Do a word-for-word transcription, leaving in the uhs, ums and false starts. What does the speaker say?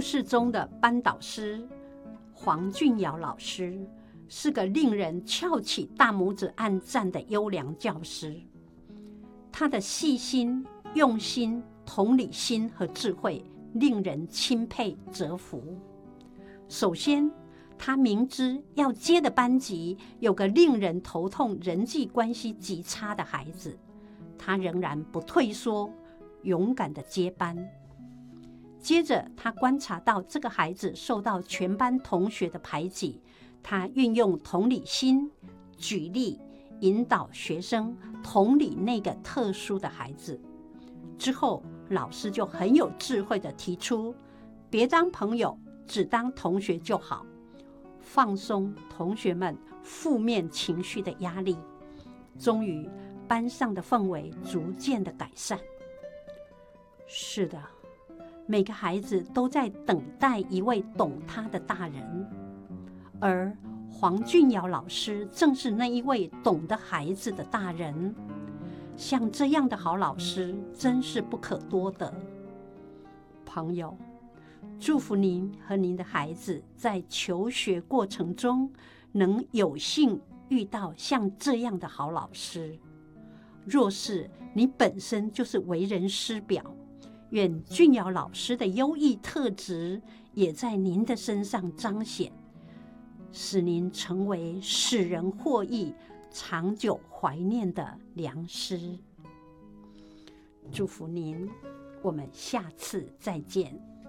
故事中的班导师黄俊尧老师是个令人翘起大拇指按赞的优良教师。他的细心、用心、同理心和智慧令人钦佩折服。首先，他明知要接的班级有个令人头痛、人际关系极差的孩子，他仍然不退缩，勇敢地接班。接着，他观察到这个孩子受到全班同学的排挤，他运用同理心，举例引导学生同理那个特殊的孩子。之后，老师就很有智慧地提出，别当朋友，只当同学就好，放松同学们负面情绪的压力。终于，班上的氛围逐渐的改善。是的，每个孩子都在等待一位懂他的大人，而黄俊尧老师正是那一位懂得孩子的大人。像这样的好老师真是不可多得。朋友，祝福您和您的孩子在求学过程中能有幸遇到像这样的好老师。若是你本身就是为人师表，愿俊尧老师的优异特质也在您的身上彰显，使您成为使人获益、长久怀念的良师。祝福您，我们下次再见。